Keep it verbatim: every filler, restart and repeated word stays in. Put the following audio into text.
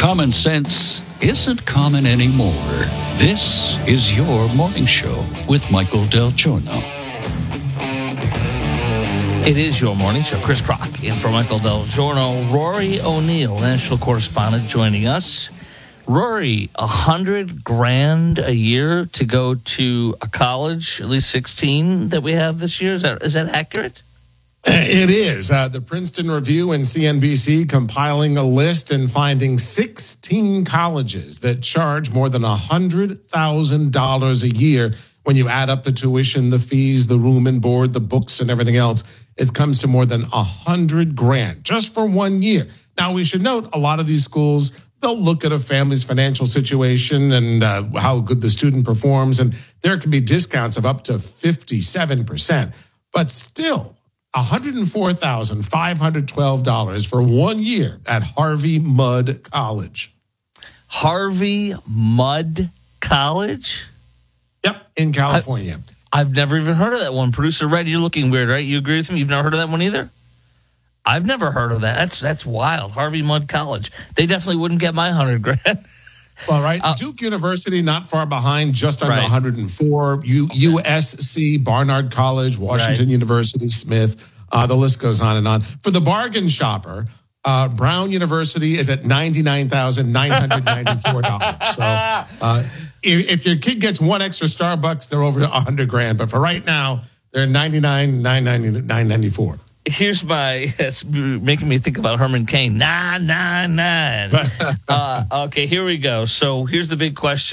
Common sense isn't common anymore. This is your morning show with Michael Del Giorno. It is your morning show. Chris Crock in for Michael Del Giorno. Rory O'Neill, national correspondent, joining us. Rory, a hundred grand a year to go to a college, at least sixteen that we have this year. Is that is that accurate? It is. Uh, the Princeton Review and C N B C compiling a list and finding sixteen colleges that charge more than one hundred thousand dollars a year. When you add up the tuition, the fees, the room and board, the books and everything else, it comes to more than one hundred grand just for one year. Now, we should note a lot of these schools, they'll look at a family's financial situation and uh, how good the student performs, and there can be discounts of up to fifty-seven percent. But still, one hundred four thousand five hundred twelve dollars for one year at Harvey Mudd College. Harvey Mudd College? Yep, in California. I, I've never even heard of that one. Producer Red, you're looking weird, right? You agree with me? You've never heard of that one either? I've never heard of that. That's that's wild. Harvey Mudd College. They definitely wouldn't get my hundred grand. Well, right. Uh, Duke University, not far behind, just under right. one hundred four. U- okay. U S C, Barnard College, Washington Right. University, Smith. Uh, the list goes on and on. For the bargain shopper, uh, Brown University is at ninety-nine thousand nine hundred ninety-four dollars. So uh, if, if your kid gets one extra Starbucks, they're over one hundred grand. But for right now, they're ninety-nine thousand nine hundred ninety-four. Here's my, it's making me think about Herman Cain. Nine, nine, nine. uh, okay, here we go. So here's the big question.